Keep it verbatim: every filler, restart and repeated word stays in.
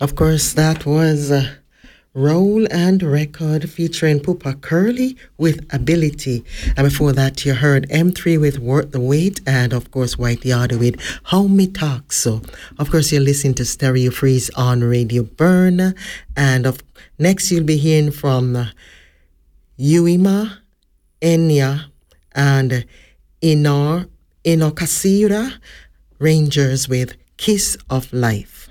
Of course, that was uh, Roll and Record featuring Pupa Curly with Ability. And before that, you heard M three with Worth the Wait, and of course, White Yard with How Me Talk. So, of course, you're listening to Stereo Freeze on Radio Burn. And of next, you'll be hearing from uh, Uima, Enya, and Inor, Inokasira Rangers with Kiss of Life.